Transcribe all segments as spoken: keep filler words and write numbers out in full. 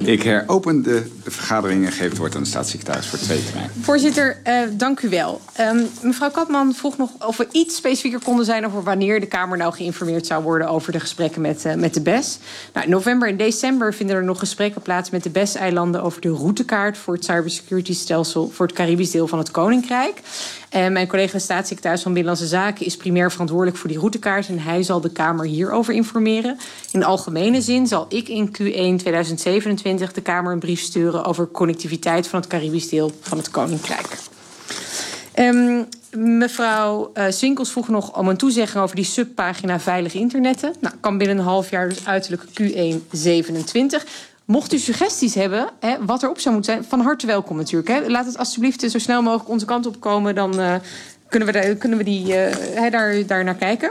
Ik heropen de, de vergadering en geef het woord aan de staatssecretaris voor twee termijn. Voorzitter, uh, dank u wel. Um, mevrouw Katman vroeg nog of we iets specifieker konden zijn over wanneer de Kamer nou geïnformeerd zou worden over de gesprekken met, uh, met de B E S. Nou, in november en december vinden er nog gesprekken plaats met de B E S-eilanden over de routekaart voor het cybersecurity-stelsel voor het Caribisch deel van het Koninkrijk. En mijn collega de staatssecretaris van Binnenlandse Zaken is primair verantwoordelijk voor die routekaart en hij zal de Kamer hierover informeren. In algemene zin zal ik in Q één tweeduizend zevenentwintig de Kamer een brief sturen over connectiviteit van het Caribisch deel van het Koninkrijk. Um, mevrouw uh, Swinkels vroeg nog om een toezegging over die subpagina veilig internetten. Nou, kan binnen een half jaar, dus uiterlijk Q één zevenentwintig. Mocht u suggesties hebben, hè, wat erop zou moeten zijn, van harte welkom natuurlijk. Hè. Laat het alsjeblieft zo snel mogelijk onze kant op komen. Dan uh, kunnen, we daar, kunnen we die, uh, hè, daar, daar naar kijken.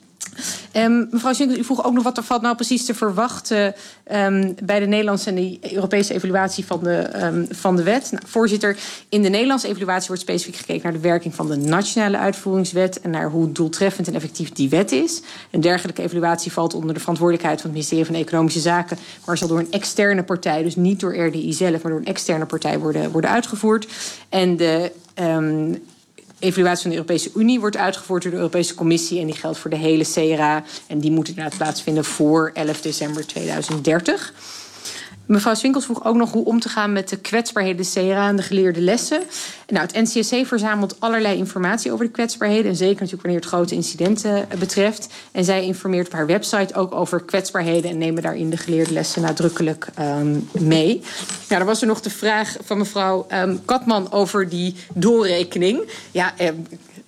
Um, mevrouw Swinkels, u vroeg ook nog wat er valt nou precies te verwachten um, bij de Nederlandse en de Europese evaluatie van de, um, van de wet. Nou, voorzitter, in de Nederlandse evaluatie wordt specifiek gekeken naar de werking van de nationale uitvoeringswet en naar hoe doeltreffend en effectief die wet is. Een dergelijke evaluatie valt onder de verantwoordelijkheid van het ministerie van Economische Zaken, maar zal door een externe partij, dus niet door R D I zelf, maar door een externe partij worden, worden uitgevoerd. En de um, evaluatie van de Europese Unie wordt uitgevoerd door de Europese Commissie en die geldt voor de hele C R A. En die moet inderdaad plaatsvinden voor elf december tweeduizend dertig. Mevrouw Swinkels vroeg ook nog hoe om te gaan met de kwetsbaarheden, de C R A en de geleerde lessen. Nou, het N C S C verzamelt allerlei informatie over de kwetsbaarheden en zeker natuurlijk wanneer het grote incidenten betreft. En zij informeert op haar website ook over kwetsbaarheden en nemen daarin de geleerde lessen nadrukkelijk um, mee. Nou, dan was er nog de vraag van mevrouw um, Katman over die doorrekening. Ja, um,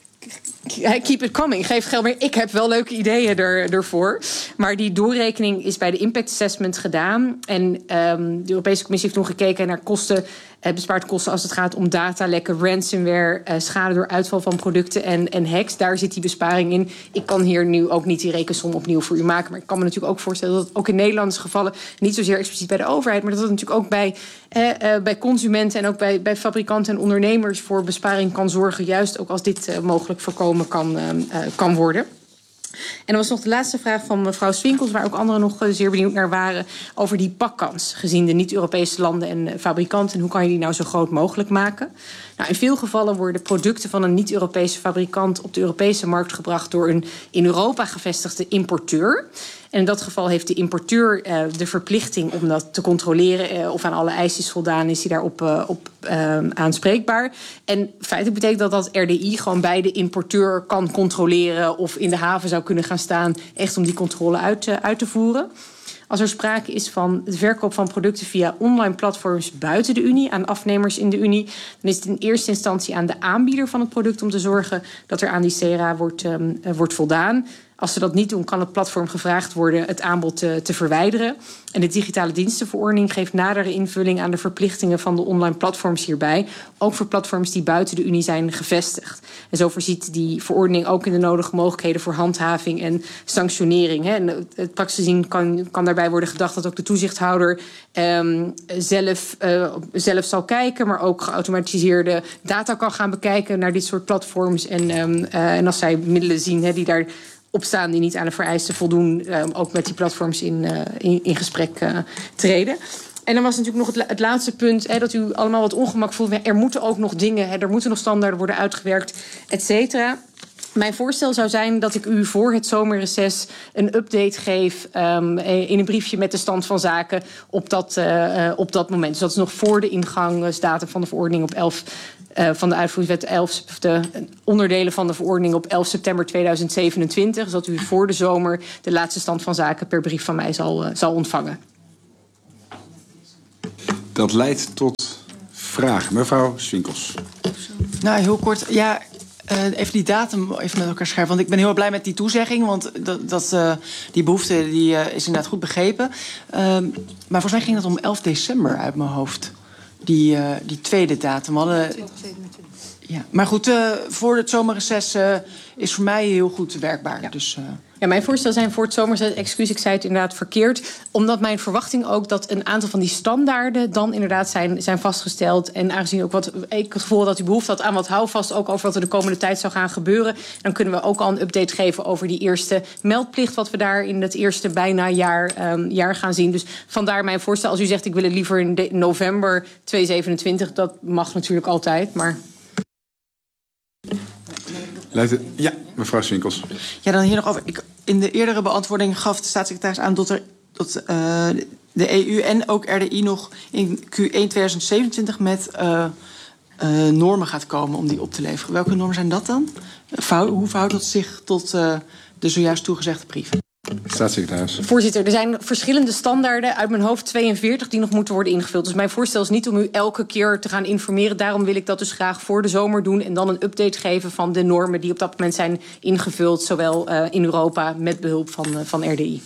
keep it coming, geef geld meer. Ik heb wel leuke ideeën er, ervoor. Maar die doorrekening is bij de impact assessment gedaan. En um, de Europese Commissie heeft toen gekeken naar kosten, eh, bespaard kosten als het gaat om datalekken, ransomware, eh, schade door uitval van producten en, en hacks. Daar zit die besparing in. Ik kan hier nu ook niet die rekensom opnieuw voor u maken. Maar ik kan me natuurlijk ook voorstellen dat het ook in Nederlandse gevallen, niet zozeer expliciet bij de overheid, maar dat het natuurlijk ook bij, eh, eh, bij consumenten en ook bij, bij fabrikanten en ondernemers voor besparing kan zorgen. Juist ook als dit uh, mogelijk voorkomen kan, uh, uh, kan worden. En dan was nog de laatste vraag van mevrouw Swinkels, waar ook anderen nog zeer benieuwd naar waren, over die pakkans, gezien de niet-Europese landen en fabrikanten. En hoe kan je die nou zo groot mogelijk maken? Nou, in veel gevallen worden producten van een niet-Europese fabrikant op de Europese markt gebracht door een in Europa gevestigde importeur. En in dat geval heeft de importeur uh, de verplichting om dat te controleren uh, of aan alle eisen is voldaan, is hij daarop uh, op, uh, aanspreekbaar. En feitelijk betekent dat dat R D I gewoon bij de importeur kan controleren of in de haven zou kunnen gaan staan, echt om die controle uit, uh, uit te voeren. Als er sprake is van de verkoop van producten via online platforms buiten de Unie aan afnemers in de Unie, dan is het in eerste instantie aan de aanbieder van het product om te zorgen dat er aan die C R A wordt, um, uh, wordt voldaan. Als ze dat niet doen, kan het platform gevraagd worden het aanbod te, te verwijderen. En de digitale dienstenverordening geeft nadere invulling aan de verplichtingen van de online platforms hierbij. Ook voor platforms die buiten de Unie zijn gevestigd. En zo voorziet die verordening ook in de nodige mogelijkheden voor handhaving en sanctionering. Hè. En het praktisch gezien kan, kan daarbij worden gedacht dat ook de toezichthouder um, zelf, uh, zelf zal kijken, maar ook geautomatiseerde data kan gaan bekijken naar dit soort platforms. En, um, uh, en als zij middelen zien hè, die daar opstaan die niet aan de vereisten voldoen, uh, ook met die platforms in, uh, in, in gesprek uh, treden. En dan was natuurlijk nog het, het laatste punt, hè, dat u allemaal wat ongemak voelt. Er moeten ook nog dingen, hè, er moeten nog standaarden worden uitgewerkt, et cetera. Mijn voorstel zou zijn dat ik u voor het zomerreces een update geef um, in een briefje met de stand van zaken op dat, uh, op dat moment. Dus dat is nog voor de ingangsdatum van de verordening op elf Uh, van de uitvoeringswet elf, de onderdelen van de verordening op elf september tweeduizend zevenentwintig, zodat u voor de zomer de laatste stand van zaken per brief van mij zal, uh, zal ontvangen. Dat leidt tot vragen. Mevrouw Swinkels. Nou, heel kort. Ja, uh, even die datum even met elkaar scherpen. Want ik ben heel blij met die toezegging. Want dat, dat, uh, die behoefte die, uh, is inderdaad goed begrepen. Uh, maar volgens mij ging het om elf december uit mijn hoofd. Die, uh, die tweede datum hadden. twintig zevenentwintig. Ja, maar goed, uh, voor het zomerreces uh, is voor mij heel goed werkbaar. Ja. Dus uh, Ja, mijn voorstel zijn voor het zomerzet, excuus, ik zei het inderdaad verkeerd. Omdat mijn verwachting ook dat een aantal van die standaarden dan inderdaad zijn, zijn vastgesteld. En aangezien ook wat ik het gevoel dat u behoefte had aan wat houvast, ook over wat er de komende tijd zou gaan gebeuren, dan kunnen we ook al een update geven over die eerste meldplicht, wat we daar in het eerste bijna jaar, um, jaar gaan zien. Dus vandaar mijn voorstel. Als u zegt ik wil het liever in de, november tweeduizend zevenentwintig, dat mag natuurlijk altijd, maar... Ja, mevrouw Swinkels. Ja, dan hier nog over. Ik, in de eerdere beantwoording gaf de staatssecretaris aan dat er dat, uh, de E U en ook R D I nog in Q één tweeduizend zevenentwintig met uh, uh, normen gaat komen om die op te leveren. Welke normen zijn dat dan? Verhoud, hoe verhoudt dat zich tot uh, de zojuist toegezegde brief? Staatssecretaris. Voorzitter, er zijn verschillende standaarden, uit mijn hoofd tweeënveertig, die nog moeten worden ingevuld. Dus mijn voorstel is niet om u elke keer te gaan informeren. Daarom wil ik dat dus graag voor de zomer doen en dan een update geven van de normen die op dat moment zijn ingevuld, zowel uh, in Europa met behulp van, uh, van R D I.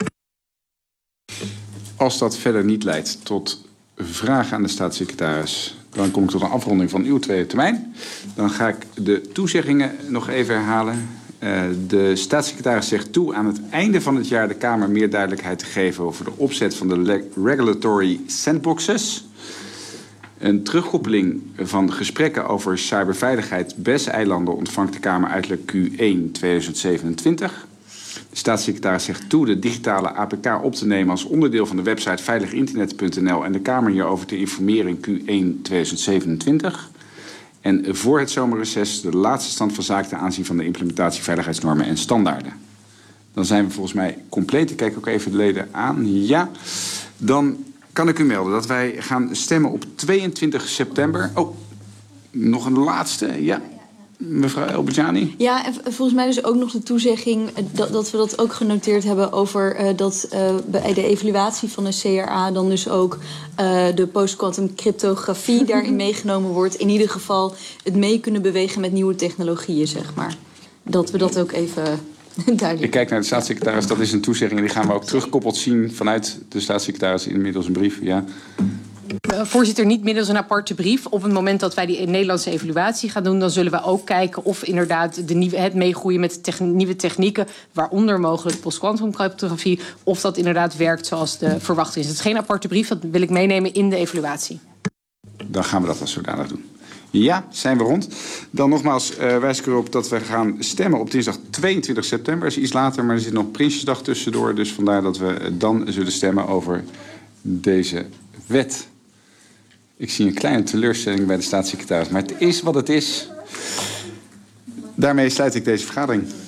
Als dat verder niet leidt tot vragen aan de staatssecretaris, dan kom ik tot een afronding van uw tweede termijn. Dan ga ik de toezeggingen nog even herhalen. Uh, de staatssecretaris zegt toe aan het einde van het jaar de Kamer meer duidelijkheid te geven over de opzet van de regulatory sandboxes. Een terugkoppeling van gesprekken over cyberveiligheid B E S-eilanden ontvangt de Kamer uiterlijk Q één tweeduizend zevenentwintig. De staatssecretaris zegt toe de digitale A P K op te nemen als onderdeel van de website veiliginternet punt n l en de Kamer hierover te informeren in Q één tweeduizend zevenentwintig. En voor het zomerreces de laatste stand van zaken ten aanzien van de implementatie veiligheidsnormen en standaarden. Dan zijn we volgens mij compleet. Ik kijk ook even de leden aan. Ja, dan kan ik u melden dat wij gaan stemmen op tweeëntwintig september. Oh, nog een laatste. Ja, mevrouw Elbejani. Ja, en volgens mij dus ook nog de toezegging dat, dat we dat ook genoteerd hebben over uh, dat uh, bij de evaluatie van de C R A dan dus ook uh, de post-quantum cryptografie daarin meegenomen wordt. In ieder geval het mee kunnen bewegen met nieuwe technologieën, zeg maar. Dat we dat ook even duidelijk... Ik kijk naar de staatssecretaris, dat is een toezegging en die gaan we ook teruggekoppeld zien vanuit de staatssecretaris inmiddels een brief. Ja. Voorzitter, niet middels een aparte brief. Op het moment dat wij die Nederlandse evaluatie gaan doen, dan zullen we ook kijken of inderdaad de nieuwe, het meegroeien met de techn- nieuwe technieken, waaronder mogelijk post-quantum cryptografie, of dat inderdaad werkt zoals de verwachting is. Het is geen aparte brief, dat wil ik meenemen in de evaluatie. Dan gaan we dat als zodanig doen. Ja, zijn we rond. Dan nogmaals uh, wijs ik erop dat we gaan stemmen op dinsdag tweeëntwintig september. Dat is iets later, maar er zit nog Prinsjesdag tussendoor. Dus vandaar dat we dan zullen stemmen over deze wet. Ik zie een kleine teleurstelling bij de staatssecretaris, maar het is wat het is. Daarmee sluit ik deze vergadering.